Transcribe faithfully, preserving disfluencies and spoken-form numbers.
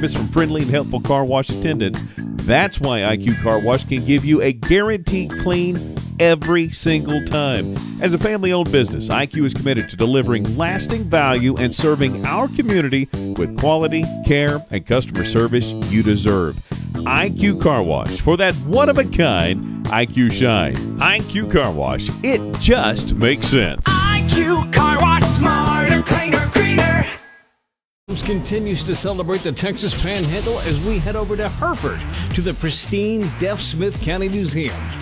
service from friendly and helpful car wash attendants. That's why I Q Car Wash can give you a guaranteed clean every single time. As a family-owned business, I Q is committed to delivering lasting value and serving our community with quality, care, and customer service you deserve. I Q Car Wash, for that one-of-a-kind I Q shine. I Q Car Wash, it just makes sense. I Q Car Wash, smarter, cleaner, greener. Continues to celebrate the Texas Panhandle as we head over to Hereford to the pristine Deaf Smith County Museum.